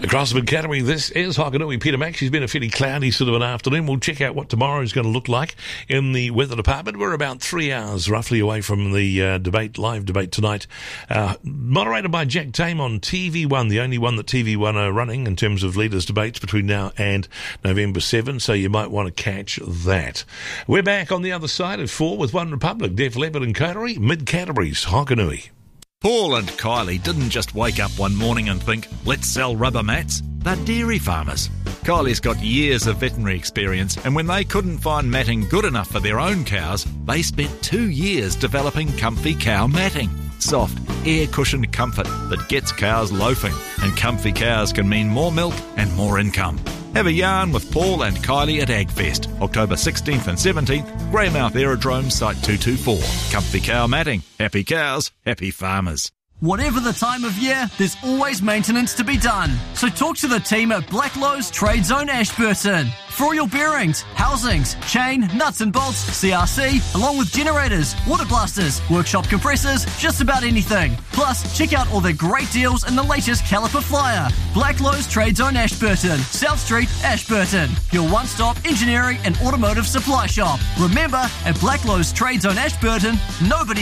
Across the mid-category, this is Hokanui. Peter Max. It's been a fairly cloudy sort of an afternoon. We'll check out what tomorrow is going to look like in the weather department. We're about 3 hours roughly away from the live debate tonight. Moderated by Jack Tame on TV1, the only one that TV1 are running in terms of leaders' debates between now and November 7, so you might want to catch that. We're back on the other side of 4 with One Republic, Def Leppard and Coterie, mid-categories, Hokanui. Paul and Kylie didn't just wake up one morning and think, let's sell rubber mats. They're dairy farmers. Kylie's got years of veterinary experience, and when they couldn't find matting good enough for their own cows, they spent 2 years developing Comfy Cow matting. Soft, air-cushioned comfort that gets cows loafing, and comfy cows can mean more milk and more income. Have a yarn with Paul and Kylie at AgFest, October 16th and 17th, Greymouth Aerodrome, Site 224. Comfy Cow matting. Happy cows, happy farmers. Whatever the time of year, there's always maintenance to be done. So talk to the team at Blacklowe's Trade Zone Ashburton. For all your bearings, housings, chain, nuts and bolts, CRC, along with generators, water blasters, workshop compressors, just about anything. Plus, check out all the great deals in the latest caliper flyer. Blacklowe's Trade Zone Ashburton, South Street, Ashburton. Your one-stop engineering and automotive supply shop. Remember, at Blacklowe's Trade Zone Ashburton, nobody